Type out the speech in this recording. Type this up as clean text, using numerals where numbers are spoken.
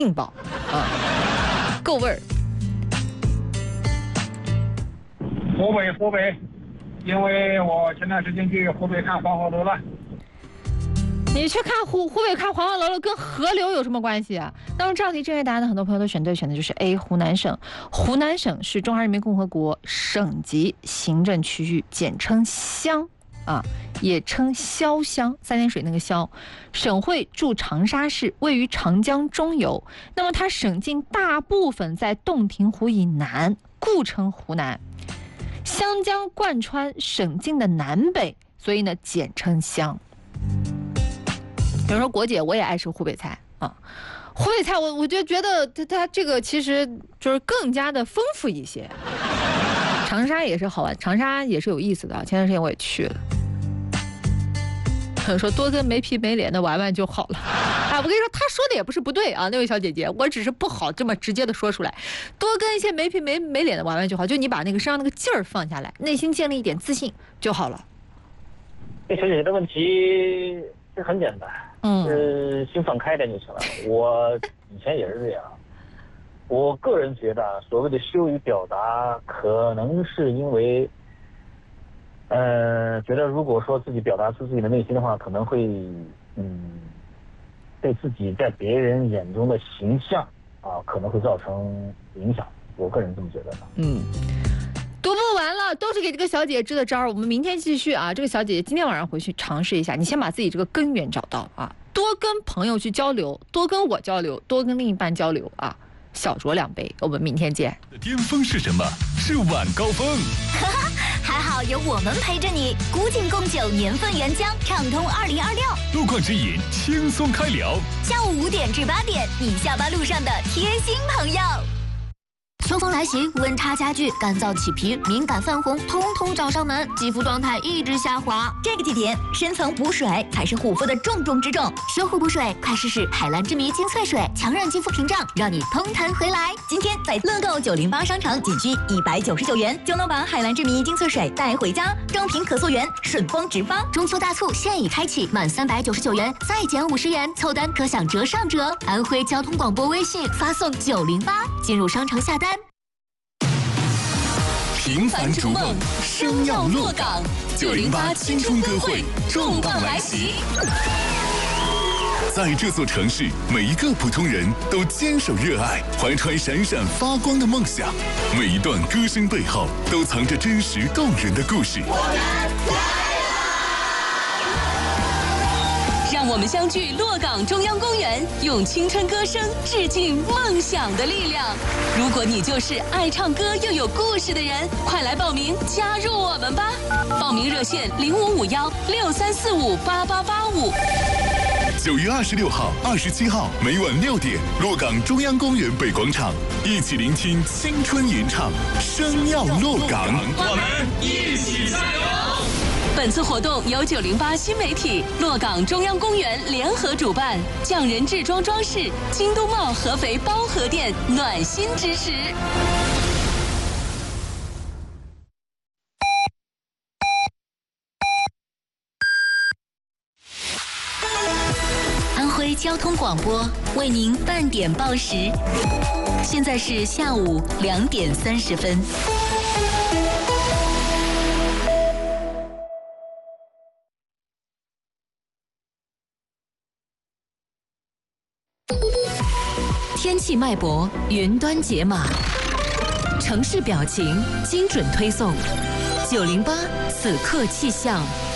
劲爆啊，够味儿。 湖北，因为我前段时间去湖北看黄鹤楼了。 你去看湖北看黄鹤楼了，跟河流有什么关系啊？当然，这道题正确答案的很多朋友都选对，选的就是 A 湖南省。湖南省是中华人民共和国省级行政区域，简称乡啊，也称潇湘，三点水那个潇。省会驻长沙市，位于长江中游。那么它省境大部分在洞庭湖以南，故称湖南。湘江贯穿省境的南北，所以呢简称湘。比如说国姐，我也爱吃湖北菜啊，湖北菜我就觉得它这个其实就是更加的丰富一些。长沙也是好玩，长沙也是有意思的，前段时间我也去了。说多跟没皮没脸的玩玩就好了。哎，我跟你说，他说的也不是不对啊，那位小姐姐，我只是不好这么直接的说出来。多跟一些没皮没脸的玩玩就好，就你把那个身上那个劲儿放下来，内心建立一点自信就好了。 这小姐姐的问题其实很简单，心放开点就行了。我以前也是这样，我个人觉得所谓的羞于表达，可能是因为。觉得如果说自己表达出自己的内心的话，可能会对自己在别人眼中的形象啊，可能会造成影响。我个人这么觉得的。 读不完了，都是给这个小姐姐支的招儿。我们明天继续啊！这个小姐姐今天晚上回去尝试一下，你先把自己这个根源找到啊，多跟朋友去交流，多跟我交流，多跟另一半交流啊，小酌2杯。我们明天见。 巅峰是什么？是晚高峰。 还好有我们陪着你，古井贡酒年份原浆，畅通2026。 路况指引，轻松开聊。 下午5点至8点，你下班路上的贴心朋友。秋风来袭，温差加剧，干燥起皮、敏感泛红，通通找上门，肌肤状态一直下滑。这个季节，深层补水才是护肤的重中之重。修护补水，快试试海蓝之谜精粹水，强韧肌肤屏障，让你通弹回来。今天在乐购908商城仅需199元，就能把海蓝之谜精粹水带回家，正品可溯源，顺丰直发。中秋大促现已开启，满399元再减50元，凑单可享折上折。安徽交通广播微信发送908，进入商城下单。 平凡逐梦，生要落岗。908青春歌会重磅来袭。在这座城市，每一个普通人都坚守热爱，怀揣闪闪发光的梦想。每一段歌声背后，都藏着真实动人的故事。 让我们相聚洛岗中央公园，用青春歌声致敬梦想的力量。如果你就是爱唱歌又有故事的人，快来报名加入我们吧！报名热线055163458885。 9月26号、27号每晚6点，洛岗中央公园北广场，一起聆听青春吟唱，声要洛岗， 我们一起加油！ 本次活动由908新媒体、洛岗中央公园联合主办，匠人制装装饰、京东茂合肥包河店暖心支持。安徽交通广播为您半点报时，现在是下午2点30分。天气脉搏，云端解码，城市表情，精准推送。908此刻气象。